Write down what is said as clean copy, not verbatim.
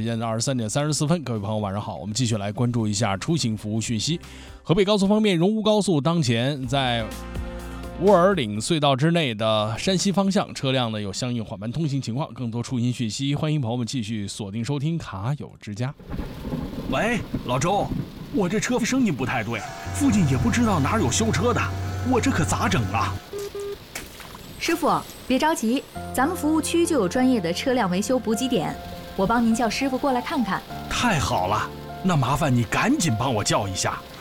间的23:34，各位朋友晚上好，我们继续来关注一下出行服务讯息。河北高速方面，荣乌高速当前在乌尔岭隧道之内的山西方向车辆呢有相应缓慢通行情况，更多出行讯息，欢迎朋友们继续锁定收听卡友之家。 喂，老周，我这车声音不太对，附近也不知道哪儿有修车的，我这可咋整啊？ 师傅，别着急，咱们服务区就有专业的车辆维修补给点，我帮您叫师傅过来看看。 太好了，那麻烦你赶紧帮我叫一下，